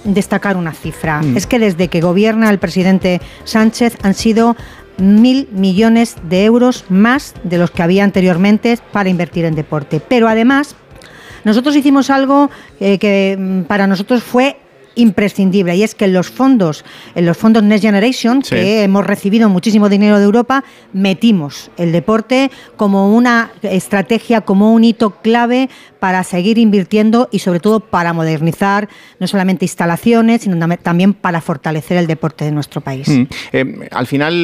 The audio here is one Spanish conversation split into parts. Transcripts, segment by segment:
destacar una cifra. Es que desde que gobierna el presidente Sánchez han sido 1.000 millones de euros más de los que había anteriormente para invertir en deporte. Pero además, nosotros hicimos algo que para nosotros fue imprescindible, y es que en los fondos Next Generation, que hemos recibido muchísimo dinero de Europa, metimos el deporte como una estrategia, como un hito clave para seguir invirtiendo y sobre todo para modernizar no solamente instalaciones, sino también para fortalecer el deporte de nuestro país. Al final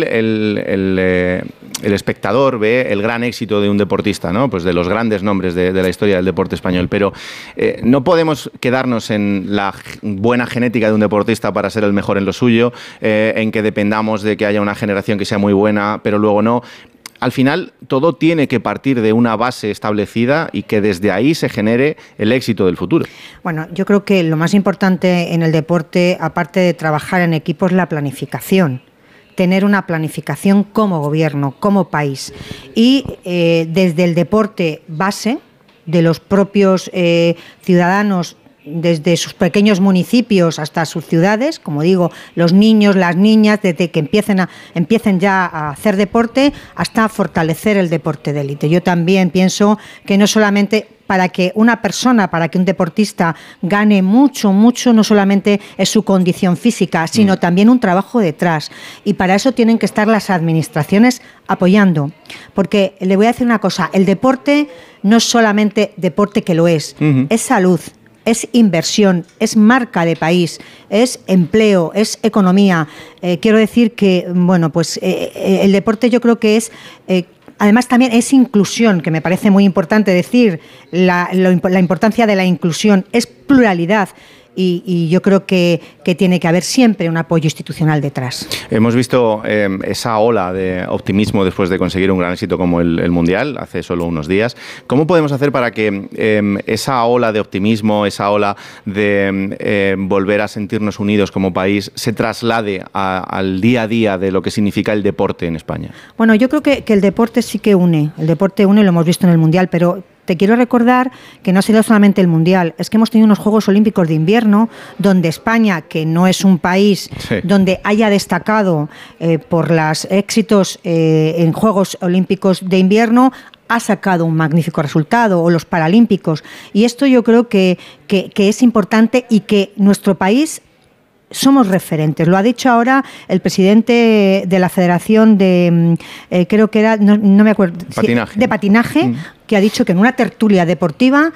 el espectador ve el gran éxito de un deportista, ¿no? Pues de los grandes nombres de la historia del deporte español, pero no podemos quedarnos en la buena genética de un deportista para ser el mejor en lo suyo, en que dependamos de que haya una generación que sea muy buena, pero luego no. Al final, todo tiene que partir de una base establecida y que desde ahí se genere el éxito del futuro. Bueno, yo creo que lo más importante en el deporte, aparte de trabajar en equipo, es la planificación. Tener una planificación como gobierno, como país. Y desde el deporte base, de los propios ciudadanos, desde sus pequeños municipios hasta sus ciudades, como digo, los niños, las niñas, desde que empiecen ya a hacer deporte hasta fortalecer el deporte de élite. Yo también pienso que no solamente para que un deportista gane mucho, no solamente es su condición física, sino también un trabajo detrás. Y para eso tienen que estar las administraciones apoyando. Porque le voy a decir una cosa, el deporte no es solamente deporte, que lo es salud, es inversión, es marca de país, es empleo, es economía. Quiero decir que, bueno, pues el deporte yo creo que es... Además, también es inclusión, que me parece muy importante decir, la importancia de la inclusión, es pluralidad. Y yo creo que tiene que haber siempre un apoyo institucional detrás. Hemos visto esa ola de optimismo después de conseguir un gran éxito como el Mundial, hace solo unos días. ¿Cómo podemos hacer para que esa ola de optimismo, esa ola de volver a sentirnos unidos como país, se traslade al día a día de lo que significa el deporte en España? Bueno, yo creo que el deporte sí que une. El deporte une, lo hemos visto en el Mundial, pero... Te quiero recordar que no ha sido solamente el Mundial, es que hemos tenido unos Juegos Olímpicos de invierno donde España, que no es un país donde haya destacado por los éxitos en Juegos Olímpicos de invierno, ha sacado un magnífico resultado, o los Paralímpicos. Y esto yo creo que es importante y que nuestro país... somos referentes. Lo ha dicho ahora el presidente de la Federación de, creo que era, no me acuerdo, de patinaje, que ha dicho que en una tertulia deportiva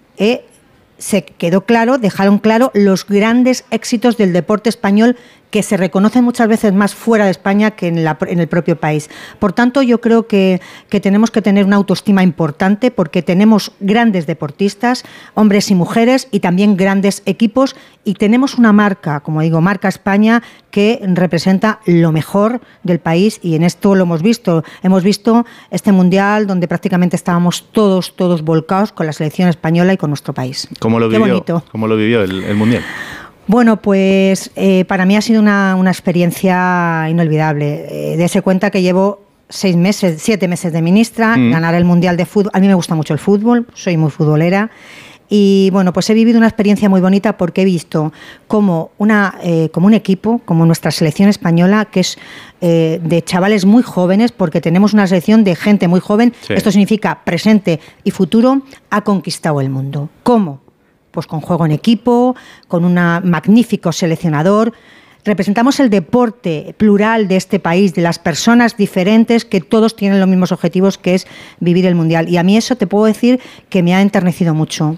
dejaron claro los grandes éxitos del deporte español, que se reconocen muchas veces más fuera de España que en el propio país. Por tanto, yo creo que tenemos que tener una autoestima importante, porque tenemos grandes deportistas, hombres y mujeres, y también grandes equipos, y tenemos una marca, como digo, marca España, que representa lo mejor del país, y en esto lo hemos visto. Hemos visto este Mundial donde prácticamente estábamos todos volcados con la selección española y con nuestro país. ¿Cómo lo vivió? Qué bonito. ¿Cómo lo vivió el Mundial? Bueno, pues para mí ha sido una experiencia inolvidable. Dese cuenta que llevo 7 meses de ministra, ganar el Mundial de Fútbol. A mí me gusta mucho el fútbol, soy muy futbolera. Y bueno, pues he vivido una experiencia muy bonita, porque he visto como un equipo, como nuestra selección española, que es de chavales muy jóvenes, porque tenemos una selección de gente muy joven, esto significa presente y futuro, ha conquistado el mundo. ¿Cómo? Pues con juego en equipo, con un magnífico seleccionador. Representamos el deporte plural de este país, de las personas diferentes, que todos tienen los mismos objetivos, que es vivir el Mundial. Y a mí eso te puedo decir que me ha enternecido mucho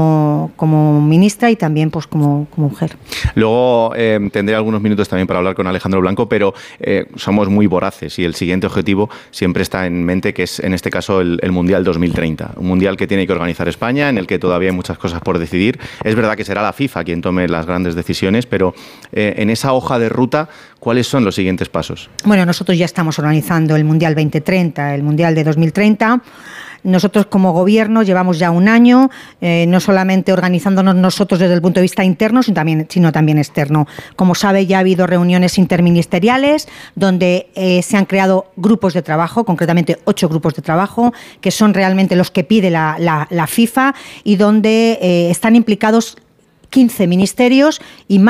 como ministra y también pues como mujer. Luego tendré algunos minutos también para hablar con Alejandro Blanco, pero somos muy voraces y el siguiente objetivo siempre está en mente, que es en este caso el Mundial 2030. Un Mundial que tiene que organizar España, en el que todavía hay muchas cosas por decidir. Es verdad que será la FIFA quien tome las grandes decisiones, pero en esa hoja de ruta, ¿cuáles son los siguientes pasos? Bueno, nosotros ya estamos organizando el Mundial 2030, el Mundial de 2030. Nosotros como gobierno llevamos ya un año, no solamente organizándonos nosotros desde el punto de vista interno, sino también externo. Como sabe, ya ha habido reuniones interministeriales donde se han creado grupos de trabajo, concretamente 8 grupos de trabajo, que son realmente los que pide la FIFA, y donde están implicados 15 ministerios y más